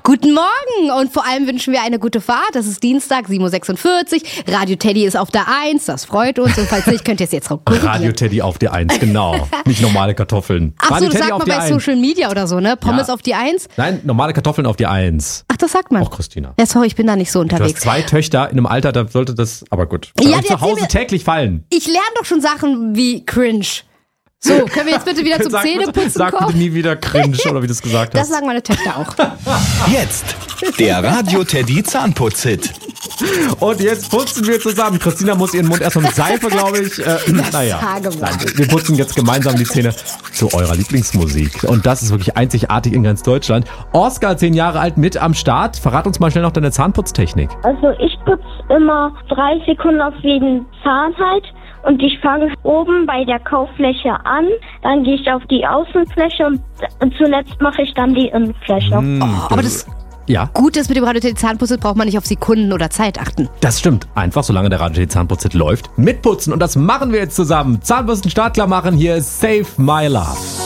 Guten Morgen und vor allem wünschen wir eine gute Fahrt. Das ist Dienstag, 7.46 Uhr. Radio Teddy ist auf der 1, das freut uns. Und falls nicht, könnt ihr es jetzt korrigieren. Radio Teddy auf die 1, genau. Nicht normale Kartoffeln. Ach so, Radio das Teddy sagt man bei Social Media oder so, ne? Pommes auf die 1? Nein, normale Kartoffeln auf die 1. Ach, das sagt man. Auch Christina. Ja, sorry, ich bin da nicht so Du hast unterwegs. 2 Töchter in einem Alter, da sollte das, aber gut. Ja, euch zu Hause täglich fallen. Ich lerne doch schon Sachen wie cringe. So, können wir jetzt bitte wieder zum Zähneputzen Sag bitte kommen? nie wieder cringe, oder wie du es gesagt Das hast. sagen meine Töchter auch. Jetzt der Radio Teddy Zahnputz-Hit. Und jetzt putzen wir zusammen. Christina muss ihren Mund erstmal mit Seife, glaube ich. Naja, nein, wir putzen jetzt gemeinsam die Zähne zu eurer Lieblingsmusik. Und das ist wirklich einzigartig in ganz Deutschland. Oscar, 10 Jahre alt, mit am Start. Verrat uns mal schnell noch deine Zahnputztechnik. Also ich putze immer 3 Sekunden auf jeden Zahn halt. Und ich fange oben bei der Kauffläche an, dann gehe ich auf die Außenfläche und zuletzt mache ich dann die Innenfläche. Aber das gut ist mit dem Radio Teddy Zahnputz, braucht man nicht auf Sekunden oder Zeit achten. Das stimmt. Einfach, solange der Radio Teddy Zahnputz läuft, mitputzen. Und das machen wir jetzt zusammen. Zahnbürsten startklar machen. Hier ist Save My Love.